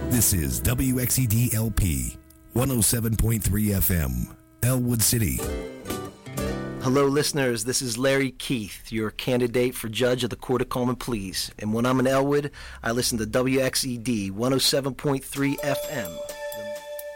This is WXED-LP 107.3 FM, Elwood City. Hello, listeners. This is Larry Keith, your candidate for judge of the Court of Common Pleas. And when I'm in Elwood, I listen to WXED 107.3 FM.